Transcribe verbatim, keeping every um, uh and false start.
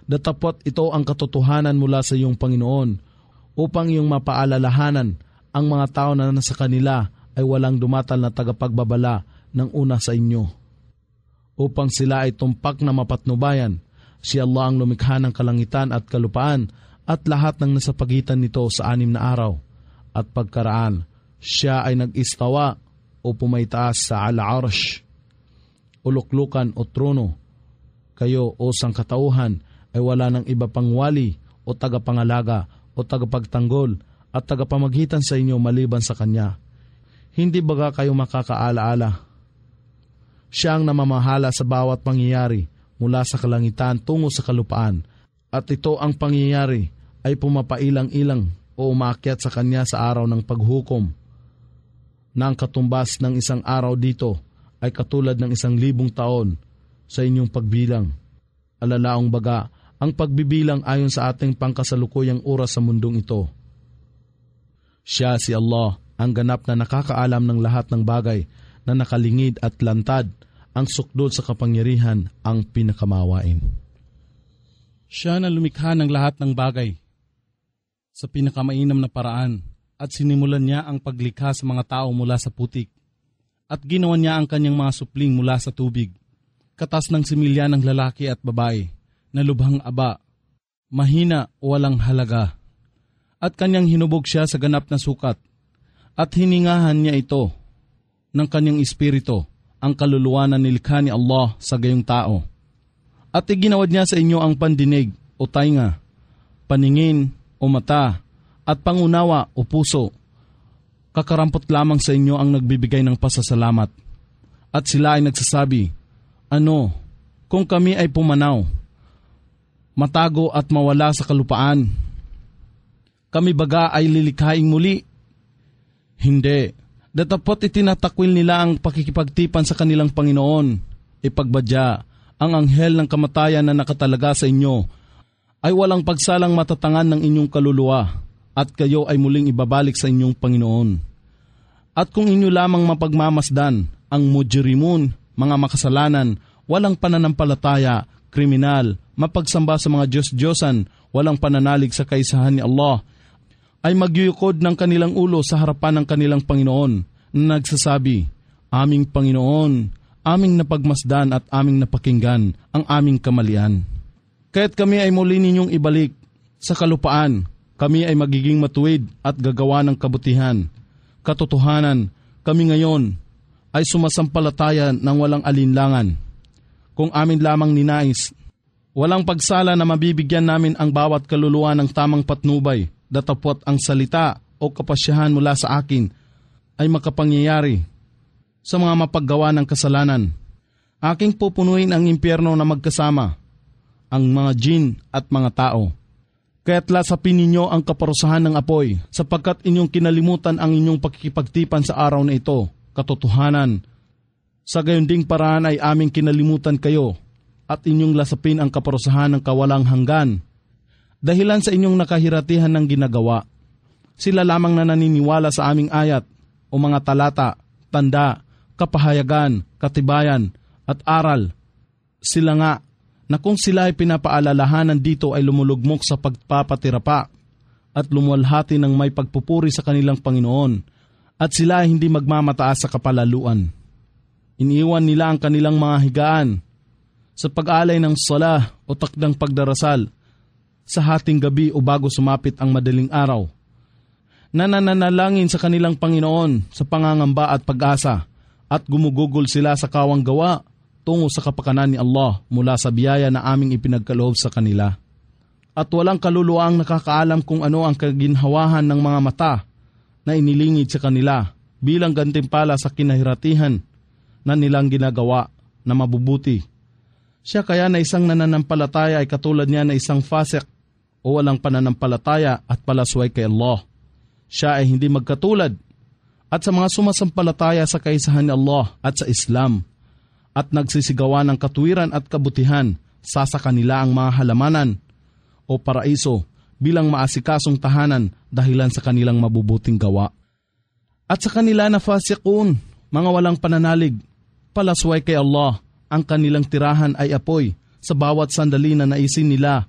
Datapot ito ang katotohanan mula sa iyong Panginoon upang iyong mapaalalahanan ang mga tao na nasa kanila ay walang dumatal na tagapagbabala ng una sa inyo. Upang sila ay tumpak na mapatnubayan, si Allah ang lumikha ng kalangitan at kalupaan at lahat ng nasa pagitan nito sa anim na araw at pagkaraan. Siya ay nag-istawa o pumaitaas sa al-arsh, uluklukan o trono. Kayo o sangkatauhan ay wala ng iba pang wali o tagapangalaga o tagapagtanggol at tagapamagitan sa inyo maliban sa Kanya. Hindi baga kayo makakaalaala? Siya ang namamahala sa bawat pangyayari mula sa kalangitan tungo sa kalupaan, at ito ang pangyayari ay pumapailang-ilang o umakyat sa Kanya sa araw ng paghukom, na ang katumbas ng isang araw dito ay katulad ng isang libong taon sa inyong pagbilang. Alalaong baga, ang pagbibilang ayon sa ating pangkasalukuyang oras sa mundong ito. Siya si Allah, ang ganap na nakakaalam ng lahat ng bagay na nakalingid at lantad, ang sukdol sa kapangyarihan, ang pinakamawain. Siya na lumikha ng lahat ng bagay sa pinakamainam na paraan at sinimulan niya ang paglikha sa mga tao mula sa putik at ginawa niya ang kanyang mga supling mula sa tubig, katas ng similya ng lalaki at babae, na lubhang aba, mahina o walang halaga. At kanyang hinubog siya sa ganap na sukat, at hiningahan niya ito ng kanyang espiritu, ang kaluluwa na nilikha ni Allah sa gayong tao. At iginawad niya sa inyo ang pandinig o tainga, paningin o mata, at pangunawa o puso. Kakarampot lamang sa inyo ang nagbibigay ng pasasalamat. At sila ay nagsasabi, ano, kung kami ay pumanaw, matago at mawala sa kalupaan, kami baga ay lilikhaing muli? Hindi. Datapot itinatakwil nila ang pakikipagtipan sa kanilang Panginoon. Ipagbadya, ang anghel ng kamatayan na nakatalaga sa inyo ay walang pagsalang matatangan ng inyong kaluluwa, at kayo ay muling ibabalik sa inyong Panginoon. At kung inyo lamang mapagmamasdan, ang mujrimun, mga makasalanan, walang pananampalataya, kriminal, mapagsamba sa mga Diyos-Diyosan, walang pananalig sa kaisahan ni Allah, ay magyuyukod ng kanilang ulo sa harapan ng kanilang Panginoon, na nagsasabi, aming Panginoon, aming napagmasdan at aming napakinggan ang aming kamalian. Kaya't kami ay muli ninyong ibalik sa kalupaan, kami ay magiging matuwid at gagawa ng kabutihan. Katotohanan, kami ngayon ay sumasampalataya ng walang alinlangan. Kung amin lamang ninais, walang pagsala na mabibigyan namin ang bawat kaluluwa ng tamang patnubay, datapot ang salita o kapasyahan mula sa akin ay makapangyayari sa mga mapaggawa ng kasalanan. Aking pupunuin ang impyerno na magkasama, ang mga jin at mga tao. Kaya't lasapin ninyo ang kaparusahan ng apoy, sapagkat inyong kinalimutan ang inyong pakikipagtipan sa araw na ito. Katotohanan, sa gayon ding paraan ay aming kinalimutan kayo, at inyong lasapin ang kaparusahan ng kawalang hanggan. Dahilan sa inyong nakahiratihan ng ginagawa, sila lamang na naniniwala sa aming ayat o mga talata, tanda, kapahayagan, katibayan, at aral. Sila nga, na kung sila ay pinapaalalahanan dito ay lumulugmok sa pagpapatirapa at lumuwalhati ng may pagpupuri sa kanilang Panginoon, at sila ay hindi magmamataas sa kapalaluan. Iniiwan nila ang kanilang mga higaan sa pag-alay ng salah o takdang pagdarasal sa hating gabi o bago sumapit ang madaling araw. Nananalangin sa kanilang Panginoon sa pangangamba at pag-asa, at gumugugol sila sa kawang gawa tungo sa kapakanan ni Allah mula sa biyaya na aming ipinagkaloob sa kanila. At walang kaluluwa ang nakakaalam kung ano ang kaginhawahan ng mga mata na inilingid sa kanila bilang gantimpala sa kinahiratihan na nilang ginagawa na mabubuti. Siya kaya na isang nananampalataya ay katulad niya na isang fasik o walang pananampalataya at palasway kay Allah. Siya ay hindi magkatulad at sa mga sumasampalataya sa kaisahan ni Allah at sa Islam, at nagsisigawa ng katuwiran at kabutihan, sa kanila ang mga halamanan o paraiso bilang maasikasong tahanan dahilan sa kanilang mabubuting gawa. At sa kanila na fasikun, mga walang pananalig, palasway kay Allah, ang kanilang tirahan ay apoy sa bawat sandali na naisin nila